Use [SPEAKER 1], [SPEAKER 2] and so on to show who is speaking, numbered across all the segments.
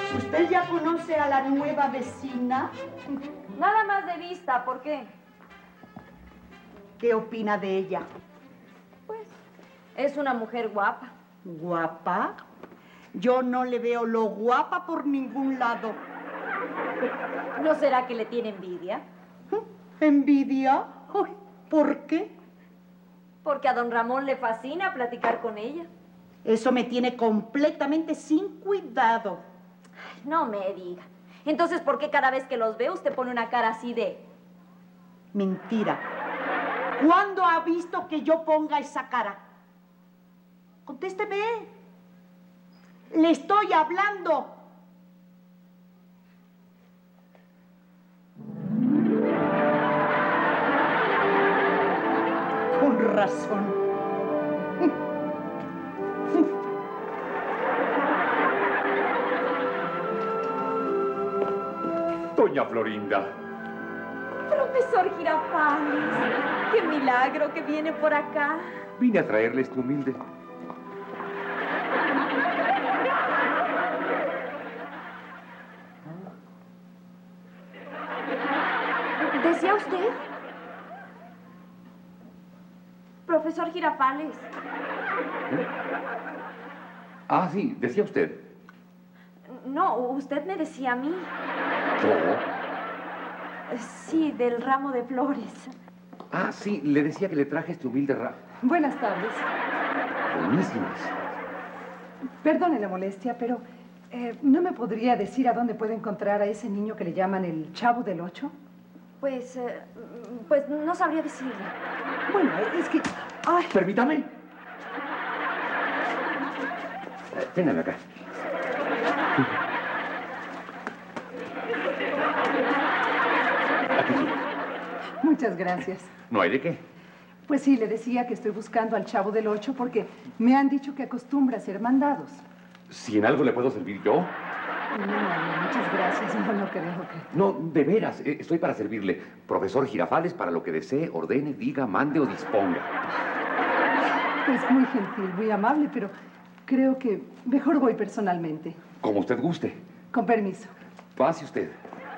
[SPEAKER 1] ¿Usted ya conoce a la nueva vecina?
[SPEAKER 2] Nada más de vista, ¿por qué?
[SPEAKER 1] ¿Qué opina de ella?
[SPEAKER 2] Pues, es una mujer guapa.
[SPEAKER 1] ¿Guapa? Yo no le veo lo guapa por ningún lado.
[SPEAKER 2] ¿No será que le tiene envidia?
[SPEAKER 1] ¿Envidia? Ay, ¿por qué?
[SPEAKER 2] Porque a don Ramón le fascina platicar con ella.
[SPEAKER 1] Eso me tiene completamente sin cuidado.
[SPEAKER 2] Ay, no me diga. Entonces, ¿por qué cada vez que los veo usted pone una cara así de...?
[SPEAKER 1] Mentira. ¿Cuándo ha visto que yo ponga esa cara? Contésteme. Le estoy hablando. Con razón.
[SPEAKER 3] Doña Florinda.
[SPEAKER 2] Profesor Girafales, qué milagro que viene por acá.
[SPEAKER 3] Vine a traerle este humilde.
[SPEAKER 2] ¿Decía usted? Profesor Girafales.
[SPEAKER 3] Ah, sí, decía usted.
[SPEAKER 2] No, usted me decía a mí.
[SPEAKER 3] ¿Yo?
[SPEAKER 2] Sí, del ramo de flores.
[SPEAKER 3] Ah, sí, le decía que le traje este humilde
[SPEAKER 4] Buenas tardes.
[SPEAKER 3] Buenísimas.
[SPEAKER 4] Perdone la molestia, pero ¿no me podría decir a dónde puedo encontrar a ese niño que le llaman el Chavo del Ocho?
[SPEAKER 2] Pues no sabría decirle.
[SPEAKER 4] Bueno, es que... ¡Ay!
[SPEAKER 3] Permítame. Téngame acá. Aquí sí.
[SPEAKER 4] Muchas gracias.
[SPEAKER 3] No hay de qué.
[SPEAKER 4] Pues sí, le decía que estoy buscando al Chavo del Ocho porque me han dicho que acostumbra a ser mandados.
[SPEAKER 3] Si en algo le puedo servir yo.
[SPEAKER 4] No, muchas gracias. No creo que...
[SPEAKER 3] No, de veras, estoy para servirle. Profesor Girafales, para lo que desee, ordene, diga, mande o disponga.
[SPEAKER 4] Pues muy gentil, muy amable, pero creo que mejor voy personalmente.
[SPEAKER 3] Como usted guste.
[SPEAKER 4] Con permiso.
[SPEAKER 3] Pase usted.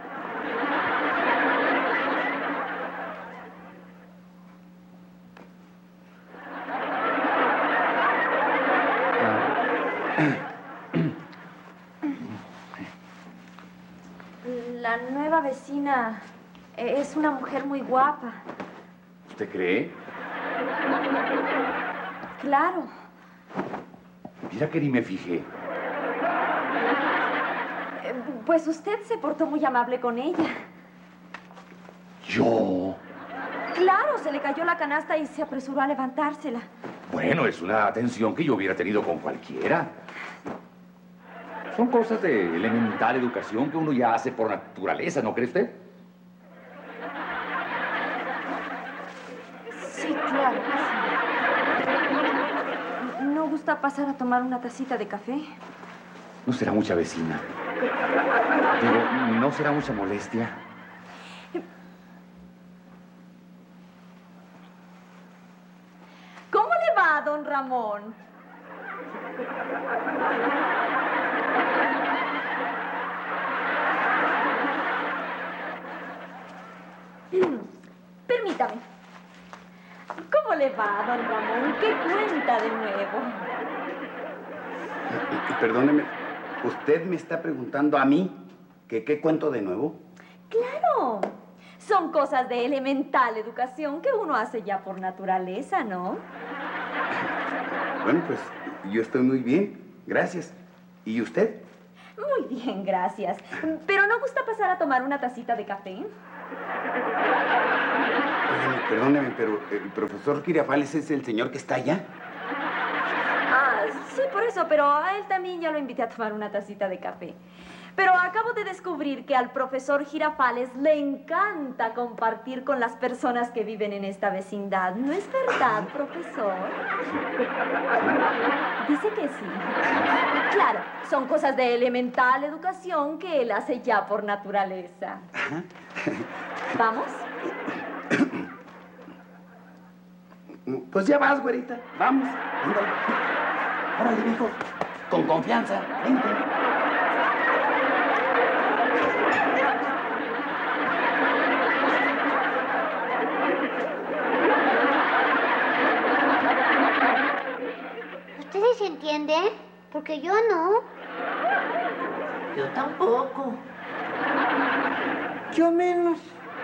[SPEAKER 2] La nueva vecina es una mujer muy guapa.
[SPEAKER 3] ¿Usted cree?
[SPEAKER 2] Claro.
[SPEAKER 3] Mira que ni me fijé.
[SPEAKER 2] Pues usted se portó muy amable con ella.
[SPEAKER 3] ¿Yo?
[SPEAKER 2] Claro, se le cayó la canasta y se apresuró a levantársela.
[SPEAKER 3] Bueno, es una atención que yo hubiera tenido con cualquiera. Son cosas de elemental educación que uno ya hace por naturaleza, ¿no cree usted?
[SPEAKER 2] Sí, claro que sí. ¿No gusta pasar a tomar una tacita de café?
[SPEAKER 3] No será mucha vecina. Digo, no será mucha molestia.
[SPEAKER 2] ¿Cómo le va, don Ramón? Permítame. ¿Cómo le va, don Ramón? ¿Qué cuenta de nuevo?
[SPEAKER 5] Perdóneme, ¿usted me está preguntando a mí que qué cuento de nuevo?
[SPEAKER 2] Claro. Son cosas de elemental educación que uno hace ya por naturaleza, ¿no?
[SPEAKER 5] Bueno, pues yo estoy muy bien, gracias. ¿Y usted?
[SPEAKER 2] Muy bien, gracias. ¿Pero no gusta pasar a tomar una tacita de café?
[SPEAKER 5] Óyeme, perdóneme, pero el profesor Girafales es el señor que está allá.
[SPEAKER 2] Ah, sí, por eso, pero a él también ya lo invité a tomar una tacita de café. Pero acabo de descubrir que al profesor Girafales le encanta compartir con las personas que viven en esta vecindad. ¿No es verdad, profesor? Dice que sí. Claro, son cosas de elemental educación que él hace ya por naturaleza. ¿Vamos?
[SPEAKER 5] Pues ya vas, güerita. Vamos. Ándale. Órale, hijo. Con confianza. Vente.
[SPEAKER 6] ¿Ustedes entienden? Porque yo no.
[SPEAKER 7] Yo tampoco.
[SPEAKER 1] Yo menos.